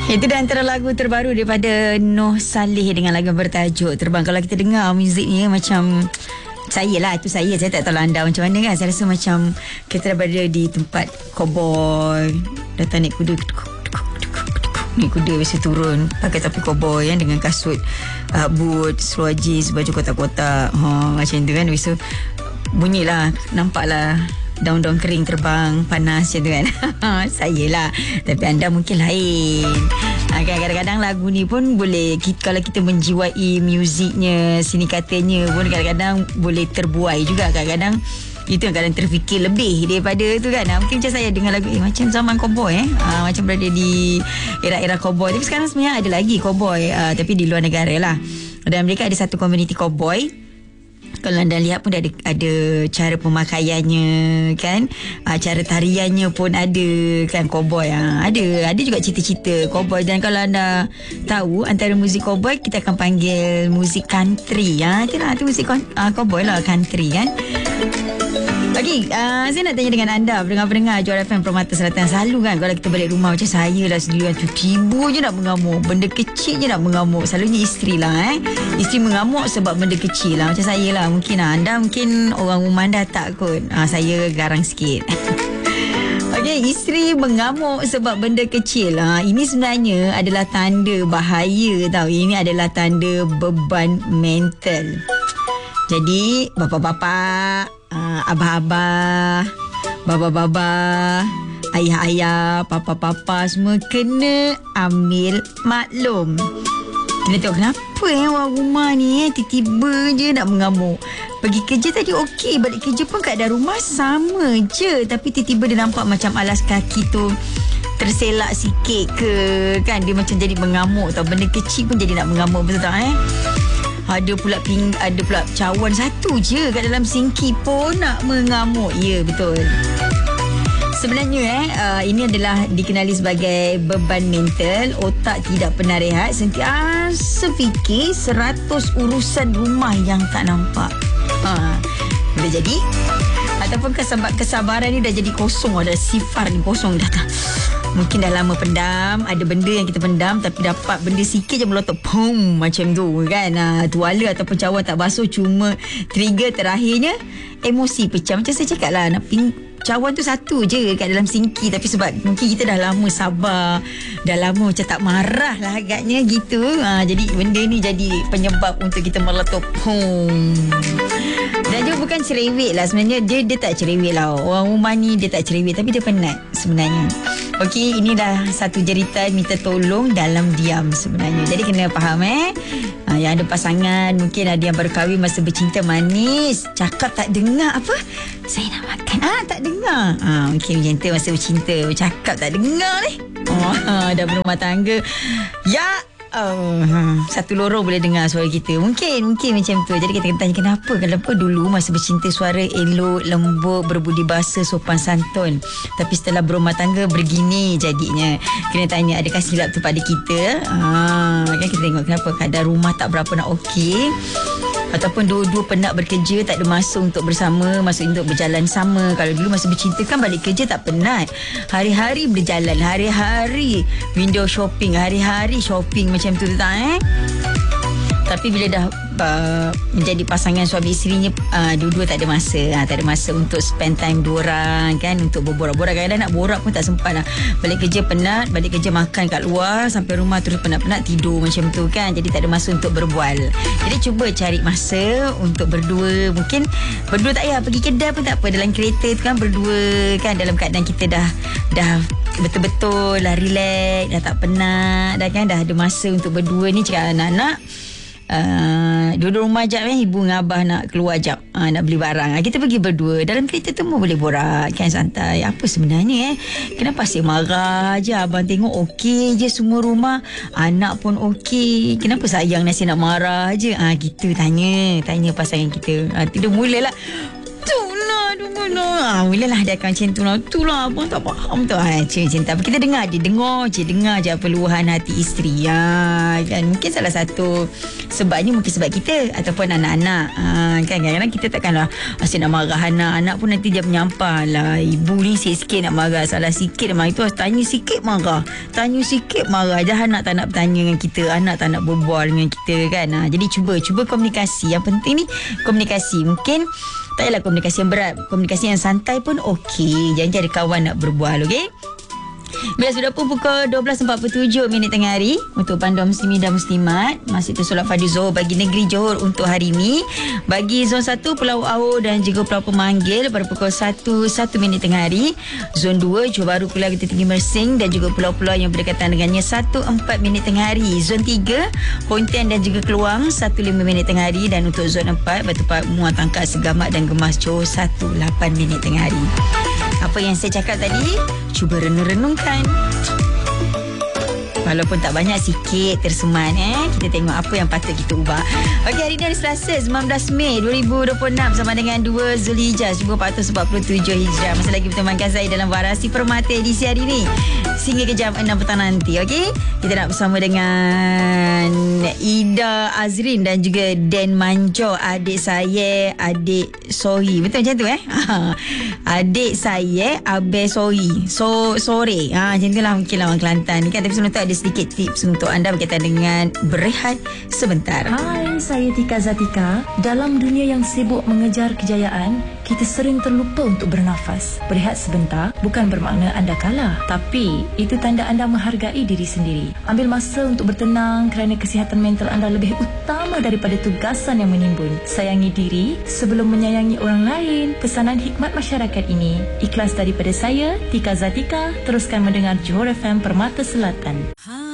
Itu dah antara lagu terbaru daripada Noh Saleh dengan lagu bertajuk Terbang. Kalau kita dengar muzik ni macam saya tak tahu anda macam mana kan. Saya rasa macam kita dah berada di tempat cowboy, datang naik kuda, naik kuda biasa turun pakai topi cowboy kan, dengan kasut boot, seluar jeans, baju kotak-kotak macam tu kan. Biasa bunyilah, nampaklah daun-daun kering terbang panas macam tu kan. Saya lah, tapi anda mungkin lain. Kadang-kadang lagu ni pun boleh, kalau kita menjiwai muziknya, sini katanya pun kadang-kadang boleh terbuai juga. Kadang-kadang itu yang kadang terfikir lebih daripada tu kan. Mungkin macam saya dengar lagu macam zaman cowboy macam berada di era-era cowboy. Tapi sekarang sebenarnya ada lagi cowboy, tapi di luar negara lah. Dan mereka ada satu komuniti cowboy. Kalau anda lihat pun ada cara pemakaiannya kan, cara tariannya pun ada kan, cowboy. Ada juga cerita-cerita cowboy. Dan kalau anda tahu antara muzik cowboy, kita akan panggil muzik country. Itulah tu muzik cowboy lah, country kan. Okey, saya nak tanya dengan anda, pendengar-pendengar Juara FM Permata Selatan. Selalu kan kalau kita balik rumah, macam saya lah sendirian tu, tiba je nak mengamuk, benda kecil je nak mengamuk. Selalunya isteri lah isteri mengamuk sebab benda kecil lah. Macam saya lah, mungkin anda mungkin orang rumah anda tak kot. Saya garang sikit. Okey, isteri mengamuk sebab benda kecil. Ini sebenarnya adalah tanda bahaya tau. Ini adalah tanda beban mental. Jadi bapa-bapa, abah-abah, baba-baba, ayah-ayah, papa-papa semua kena ambil maklum. Kena tengok kenapa orang rumah ni tiba-tiba je nak mengamuk. Pergi kerja tadi okey, balik kerja pun keadaan rumah sama je, tapi tiba-tiba dia nampak macam alas kaki tu terselak sikit ke kan, dia macam jadi mengamuk tau. Benda kecil pun jadi nak mengamuk, betul tak Ada pula cawan satu je kat dalam sinki pun nak mengamuk. Ya, betul. Sebenarnya ini adalah dikenali sebagai beban mental. Otak tidak pernah rehat, sentiasa fikir 100 urusan rumah yang tak nampak. Boleh jadi. Ataupun kesabaran ni dah jadi kosong. Dah sifar ni kosong dah tak. Mungkin dah lama pendam, ada benda yang kita pendam tapi dapat benda sikit je melotot, pum, macam tu kan. Tuala ataupun cawan tak basuh, cuma trigger terakhirnya emosi pecah. Macam saya cakap lah, cawan tu satu je kat dalam sinki, tapi sebab mungkin kita dah lama sabar, dah lama macam tak marah lah agaknya gitu. Jadi benda ni jadi penyebab untuk kita meletup, pum. Dan dia bukan cerewet lah sebenarnya. Dia tak cerewet lah. Orang rumah ni dia tak cerewet, tapi dia penat sebenarnya. Okey, ini dah satu jeritan minta tolong dalam diam sebenarnya. Jadi kena faham yang ada pasangan, mungkin ada yang baru kahwin masa bercinta manis, cakap tak dengar apa, saya nak makan, tak dengar. Mungkin macam tu masa bercinta, cakap tak dengar ni. Dah berumah tangga, ya satu lorong boleh dengar suara kita. Mungkin macam tu. Jadi kita tanya kenapa dulu masa bercinta suara elok, lembut, berbudi bahasa, sopan santun, tapi setelah berumah tangga begini jadinya. Kena tanya adakah silap tu pada kita. Kan kita tengok kenapa keadaan rumah tak berapa nak okey, ataupun dua-dua penat bekerja, tak ada masa untuk bersama, masa untuk berjalan sama. Kalau dulu masa bercinta kan balik kerja tak penat, hari-hari berjalan, hari-hari window shopping, hari-hari shopping macam tu tak Tapi bila dah menjadi pasangan suami isterinya, dua-dua tak ada masa untuk spend time diorang kan, untuk berborak-borak. Kadang-kadang nak borak pun tak sempat lah. Balik kerja penat, balik kerja makan kat luar, sampai rumah terus penat-penat tidur macam tu kan. Jadi tak ada masa untuk berbual. Jadi cuba cari masa untuk berdua. Mungkin berdua tak payah pergi kedai pun tak apa, dalam kereta tu kan berdua kan, dalam keadaan kita dah betul-betul lah relax, dah tak penat dah kan, dah ada masa untuk berdua ni. Cakap anak-anak, duduk rumah jap ibu dengan abah nak keluar jap, nak beli barang, kita pergi berdua dalam kereta tu pun boleh borak kan, santai. Apa sebenarnya kenapa asyik marah je, abang tengok okey je semua rumah, anak pun okey, kenapa sayang nasi nak marah je, gitu. Tanya pasangan kita. Tidak mulalah tu lah tunggu lah. Mulalah dia akan macam tu lah. Itulah abang tak faham tu. Macam tak apa. Kita dengar je apa luahan hati isteri. Kan mungkin salah satu sebabnya mungkin sebab kita ataupun anak-anak. Kan kadang-kadang kita takkanlah asyik nak marah anak pun nanti dia menyampah lah. Ibu ni sikit nak marah, salah sikit memang itu tanya sikit marah. Dah anak tak nak bertanya dengan kita, anak tak nak berbual dengan kita kan. Jadi cuba komunikasi. Yang penting ni komunikasi. Mungkin tak payahlah komunikasi yang berat, komunikasi yang santai pun okey. Jangan ada kawan nak berbual, okey? Bila sudah pun pukul 12.47 tengah hari untuk panduan muslimin dan muslimat, masih tu solat fardu Zuhur bagi negeri Johor untuk hari ini. Bagi zon 1 Pulau Au dan juga Pulau Pemanggil pada pukul 1 tengah hari. Zon 2 Johor Bahru, Pulau Bukit Tinggi, Mersing dan juga pulau-pulau yang berdekatan dengannya 1 tengah hari. Zon 3 Pontian dan juga Keluang 1 tengah hari. Dan untuk zon 4 Batu Pahat, Muar Tangkak, Segamat dan Gemas Johor 1 tengah hari. Apa yang saya cakap tadi, cuba renung-renungkan. Walaupun tak banyak, sikit terseman kita tengok apa yang patut kita ubah. Okey, hari ni hari Selasa 19 Mei 2026 sama dengan 2 Zulhijjah 1447 Hijrah. Masih lagi bertemankan saya dalam Warasi Permata edisi hari ni sehingga ke jam 6 petang nanti. Okey, kita nak bersama dengan Ida Azrin dan juga Dan Manjo, adik saya, adik Sohi. Betul macam tu adik saya, Abe Sohi. Sore macam tu lah mungkin lah orang Kelantan ni kan. Tapi sebelum tu ada sedikit tips untuk anda berkaitan dengan berehat sebentar. Hai, saya Tika Zatika. Dalam dunia yang sibuk mengejar kejayaan, kita sering terlupa untuk bernafas. Berehat sebentar bukan bermakna anda kalah, tapi itu tanda anda menghargai diri sendiri. Ambil masa untuk bertenang kerana kesihatan mental anda lebih utama daripada tugasan yang menimbun. Sayangi diri sebelum menyayangi orang lain. Pesanan hikmat masyarakat ini ikhlas daripada saya, Tika Zatika. Teruskan mendengar Johor FM Permata Selatan.